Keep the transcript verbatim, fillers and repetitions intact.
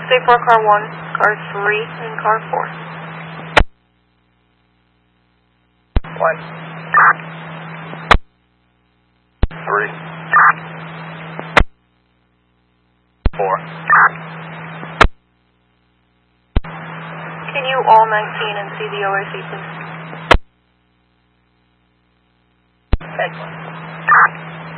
six eight four, car one, car three, and car four. One. Three. Four. Can you all nineteen and see the O A C, please? Ten.